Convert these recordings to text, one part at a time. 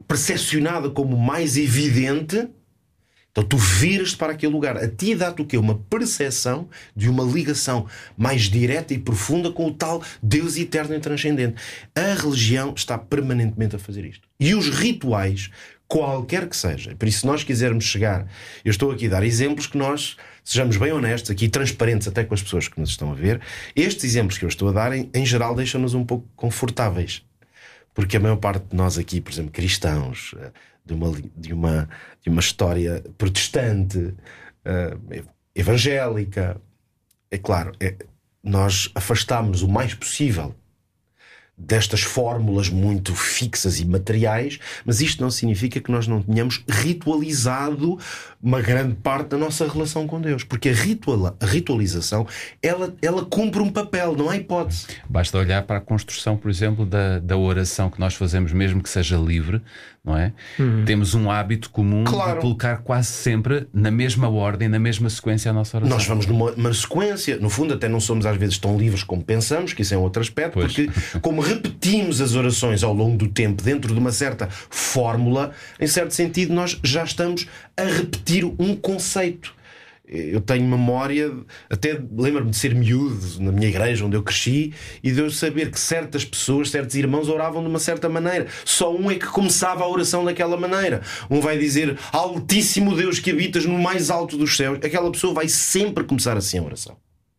percepcionada como mais evidente, então tu viras-te para aquele lugar. A ti dá-te o quê? Uma percepção de uma ligação mais direta e profunda com o tal Deus eterno e transcendente. A religião está permanentemente a fazer isto. E os rituais, qualquer que seja, por isso se nós quisermos chegar, eu estou aqui a dar exemplos que nós sejamos bem honestos aqui, transparentes até com as pessoas que nos estão a ver. Estes exemplos que eu estou a dar, em geral, deixam-nos um pouco confortáveis. Porque a maior parte de nós aqui, por exemplo, cristãos, de uma história protestante, evangélica, é claro, nós afastámos o mais possível destas fórmulas muito fixas e materiais, mas isto não significa que nós não tenhamos ritualizado uma grande parte da nossa relação com Deus, porque a ritualização ela cumpre um papel, não há hipótese. Basta olhar para a construção, por exemplo, da oração que nós fazemos, mesmo que seja livre, não é? Temos um hábito comum de colocar quase sempre na mesma ordem, na mesma sequência a nossa oração. Nós vamos numa sequência, no fundo até não somos às vezes tão livres como pensamos, que isso é um outro aspecto, pois. Porque como repetimos as orações ao longo do tempo dentro de uma certa fórmula, em certo sentido nós já estamos a repetir um conceito. Eu tenho memória, até lembro-me de ser miúdo na minha igreja onde eu cresci, e de eu saber que certas pessoas, certos irmãos oravam de uma certa maneira. Só um é que começava a oração daquela maneira. Um vai dizer: Altíssimo Deus que habitas no mais alto dos céus. Aquela pessoa vai sempre começar assim a oração.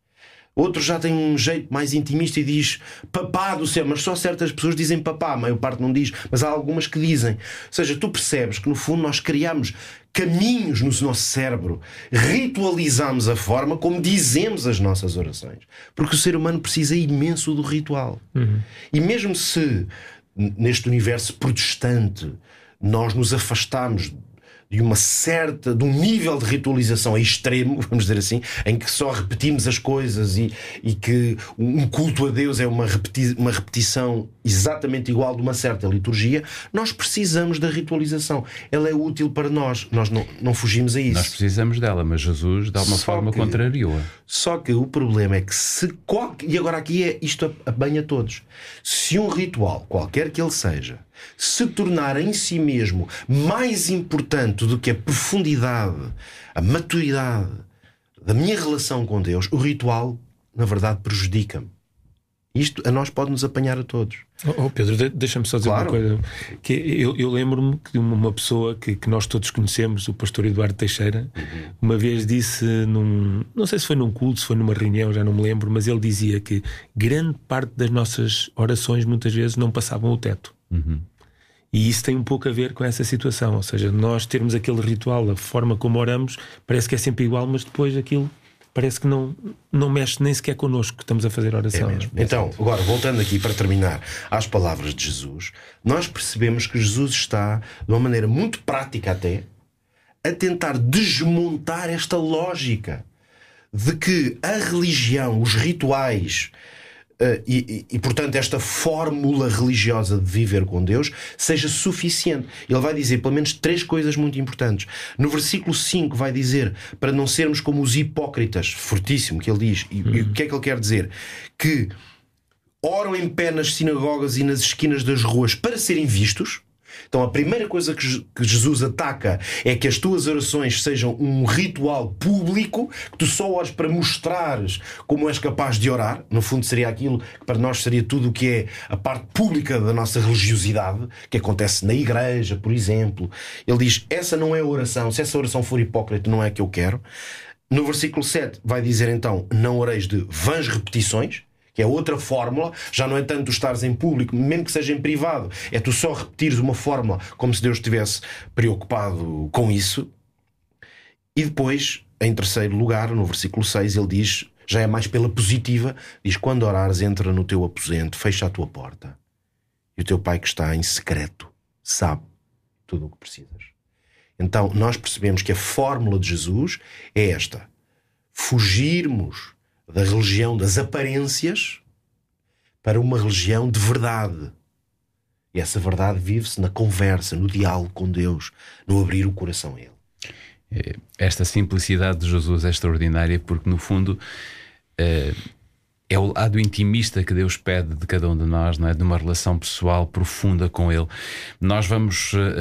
Outro já tem um jeito mais intimista e diz Papá do céu, mas só certas pessoas dizem papá, a maior parte não diz, mas há algumas que dizem. Ou seja, tu percebes que no fundo nós criamos caminhos no nosso cérebro, ritualizamos a forma como dizemos as nossas orações, porque o ser humano precisa imenso do ritual. E mesmo se neste universo protestante nós nos afastamos de um nível de ritualização extremo, vamos dizer assim, em que só repetimos as coisas e que um culto a Deus é uma repetição exatamente igual de uma certa liturgia, nós precisamos da ritualização. Ela é útil para nós não fugimos a isso. Nós precisamos dela, mas Jesus de alguma forma contrariou-a. Só que o problema é que e agora aqui isto bem a todos, se um ritual, qualquer que ele seja, se tornar em si mesmo mais importante do que a profundidade, a maturidade da minha relação com Deus, o ritual, na verdade, prejudica-me. Isto a nós pode nos apanhar a todos. Pedro, deixa-me só dizer uma coisa. Que eu lembro-me de uma pessoa que nós todos conhecemos, o pastor Eduardo Teixeira, uma vez disse não sei se foi num culto, se foi numa reunião, já não me lembro, mas ele dizia que grande parte das nossas orações muitas vezes não passavam o teto. E isso tem um pouco a ver com essa situação. Ou seja, nós termos aquele ritual, a forma como oramos, parece que é sempre igual, mas depois aquilo parece que não mexe nem sequer connosco que estamos a fazer oração. É mesmo. Então, agora, voltando aqui para terminar às palavras de Jesus, nós percebemos que Jesus está, de uma maneira muito prática até, a tentar desmontar esta lógica de que a religião, os rituais e portanto esta fórmula religiosa de viver com Deus seja suficiente. Ele vai dizer pelo menos 3 coisas muito importantes. No versículo 5 vai dizer para não sermos como os hipócritas, fortíssimo que ele diz. E o que é que ele quer dizer? Que oram em pé nas sinagogas e nas esquinas das ruas para serem vistos. Então a primeira coisa que Jesus ataca é que as tuas orações sejam um ritual público, que tu só ores para mostrares como és capaz de orar. No fundo seria aquilo que para nós seria tudo o que é a parte pública da nossa religiosidade, que acontece na igreja, por exemplo. Ele diz, essa não é a oração. Se essa oração for hipócrita, não é a que eu quero. No versículo 7 vai dizer então, não oreis de vãs repetições, que é outra fórmula. Já não é tanto estares em público, mesmo que seja em privado, é tu só repetires uma fórmula como se Deus estivesse preocupado com isso. E depois, em terceiro lugar, no versículo 6, ele diz, já é mais pela positiva, diz, quando orares, entra no teu aposento, fecha a tua porta, e o teu pai que está em secreto sabe tudo o que precisas. Então nós percebemos que a fórmula de Jesus é esta: fugirmos da religião das aparências para uma religião de verdade. E essa verdade vive-se na conversa, no diálogo com Deus, no abrir o coração a Ele. Esta simplicidade de Jesus é extraordinária, porque no fundo é o lado intimista que Deus pede de cada um de nós, não é? De uma relação pessoal profunda com Ele. Nós vamos